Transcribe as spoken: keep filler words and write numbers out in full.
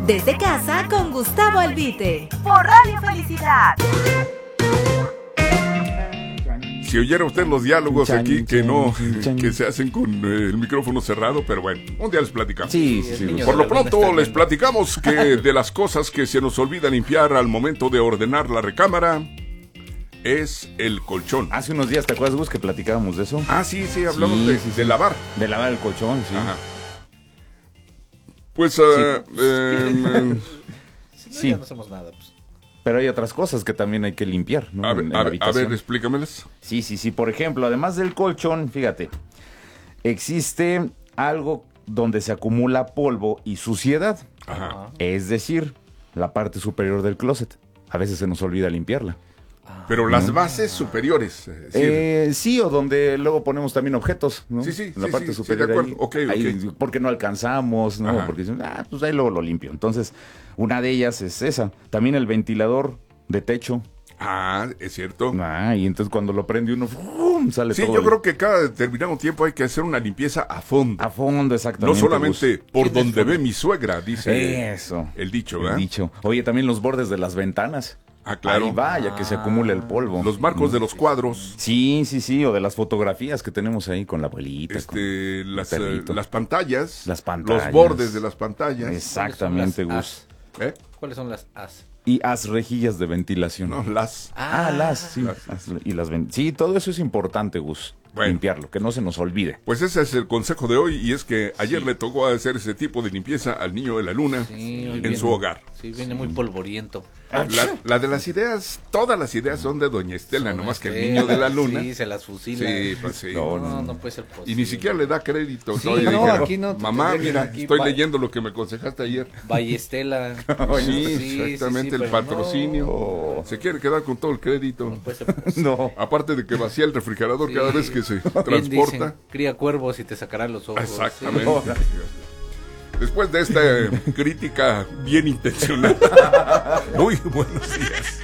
Desde casa con Gustavo Albite. Por Radio Felicidad. Si oyera usted los diálogos Chan, aquí que chan, no, chan. que se hacen con eh, el micrófono cerrado, pero bueno, un día les platicamos. Sí, sí, sí. Por lo pronto les platicamos que de las cosas que se nos olvida limpiar al momento de ordenar la recámara es el colchón. Hace unos días, ¿te acuerdas, Gus, que platicábamos de eso? Ah, sí, sí, hablamos Sí, de, sí, sí. de lavar. De lavar el colchón, sí. Ajá. Pues, eh, eh, Si no, Sí. ya no hacemos nada, pues. Pero hay otras cosas que también hay que limpiar, ¿no? a, En- ver, en la a ver, a habitación. ver, explícamelas. Sí, sí, sí. Por ejemplo, además del colchón, fíjate, existe algo donde se acumula polvo y suciedad. Ajá. Es decir, la parte superior del closet. A veces se nos olvida limpiarla. Pero las bases superiores. Es decir, Eh, sí, o donde luego ponemos también objetos, ¿no? Sí, sí, En la sí, parte sí, sí, superior. de acuerdo. ahí, Ok, ahí, ok. porque no alcanzamos, ¿no? Ajá. Porque dicen, ah, pues ahí luego lo limpio. Entonces, una de ellas es esa. También el ventilador de techo. ah, es cierto. Ah, y entonces cuando lo prende uno, ¡fum! Sale Sí, todo. yo el- creo que cada determinado tiempo hay que hacer una limpieza a fondo. A fondo, No exactamente. solamente Gus. por donde ve mi suegra, dice Eso. el dicho, El ¿verdad? dicho. Oye, también los bordes de las ventanas. Ah, claro. Ahí vaya que se acumula el polvo. Los marcos de los cuadros, Sí, sí, sí. O de las fotografías que tenemos ahí con la abuelita. este, con las, el eh, perrito. las pantallas, Las pantallas. los bordes de las pantallas. Exactamente, ¿Cuáles son Gus. ¿Eh? ¿Cuáles son las as? Y haz rejillas de ventilación. No, las. Ah, las, sí. Las. Las- y las ven- sí, todo eso es importante, Gus. Bueno. Limpiarlo, que no se nos olvide. Pues ese es el consejo de hoy y es que ayer le tocó hacer ese tipo de limpieza al niño de la luna Sí, en viene- su hogar. Sí, viene muy polvoriento. La, la de las ideas, todas las ideas son de doña Estela, Son nomás que el Estela, niño de la luna. Sí, se las fusila. Sí, pues sí. No, No, no, no, puede ser posible. Y ni siquiera le da crédito. Sí, ¿no? Y no, dijera, aquí no, mamá, tendría que mira, aquí estoy va- leyendo lo que me aconsejaste ayer. Ballestela. Sí, exactamente, el pero patrocinio. no. Se quiere quedar con todo el crédito. No puede ser posible. No. Aparte de que vacía el refrigerador Sí. cada vez que se Bien transporta. dicen, cría cuervos y te sacará los ojos. Exactamente. No. Después de esta crítica bien intencionada. Muy buenos días.